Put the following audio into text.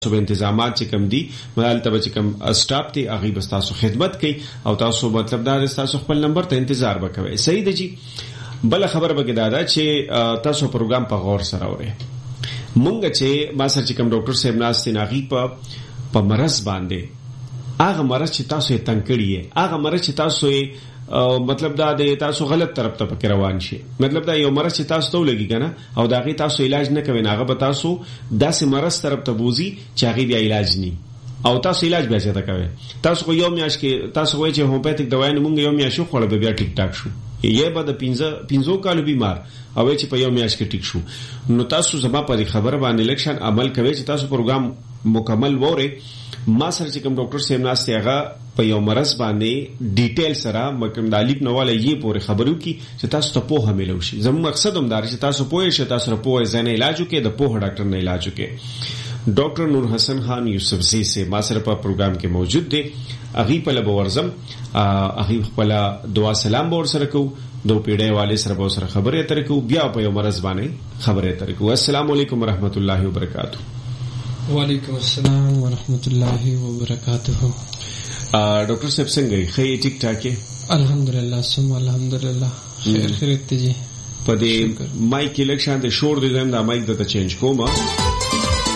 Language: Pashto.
سو انتظامات چې کم دي مالته چې کم سټاف ته هغه بس تاسو خدمت کوي او تاسو مطلب دا تاسو خپل نمبر ته انتظار وکوي. صحیح دی جی. بل خبر به دا چې تاسو پروګرام په غور سره اورئ. مونږ چې ما سره چې کم ډاکټر صاحب ناستي ناغي په مرز باندې هغه مرز چې تاسو یې تنگ کړی هغه مرز چې تاسو یې مطلب دا د تاسو غلط طرف ته پکې روان شي. مطلب دا یو مرض چې تاسو ته لګي کنه او دا غي تاسو علاج نه کوي هغه به تاسو داسې مرض طرف ته بوزي چې هغه بیا علاج نه او تاسو علاج بیا څه کوي. تاسو خو یو میاش کې تاسو وایي چې هومیوپیتیک دوايي نه مونږ یو میاش خو خړل بیا ټیک ټاک شو. یې به د 15 کالو بیمار او چې په یو میاش کې ټیک شو. نو تاسو زما په خبره باندې الیکشن عمل کوي چې تاسو پروګرام مکمل وره. ما سره چې کوم ډاکټر سیم ناشته هغه په یو مرز باندې ډیټیل سره مکم دالیب نواله یې پورې خبرو کی چې تاسو ته په همېلو شي. زموږ مقصد هم دا چې تاسو پوهې شئ تاسو په ځنه علاج وکړئ د په ډاکټر نه علاج وکړئ. ډاکټر نور حسن خان یوسفزی سے ما سره په پروګرام کې موجود دي. اغي په لبو ورزم اغي خپل دعا سلام به ور سره کو دو پیډه والے سره به سره خبرې اترې کو بیا په یو مرز باندې خبرې اترې کو. السلام علیکم ورحمت الله وبرکاتہ. وعلیکم السلام ورحمت الله وبرکاتہ. ډاکټر صاحب څنګه خې ټیک ټاک یې؟ الحمدلله سم الحمدلله خیر خیریت دی. په دې مایک الیکشن د شور د زم د مایک د چینج کومه